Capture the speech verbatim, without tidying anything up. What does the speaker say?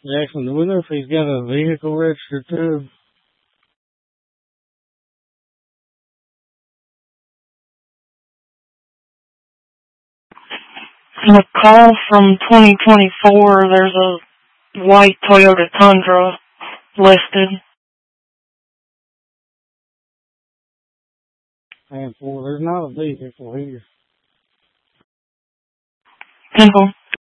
Jackson, do we know if he's got a vehicle registered to him? The call from twenty twenty-four, there's a white Toyota Tundra listed. And for there's not a vehicle here. Simple.